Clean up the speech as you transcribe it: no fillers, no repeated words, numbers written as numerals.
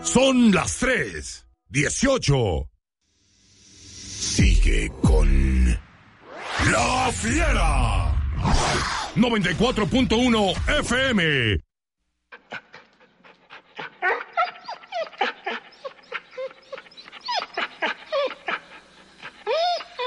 Son las 3:18. Sigue con La Fiera. 94.1 FM.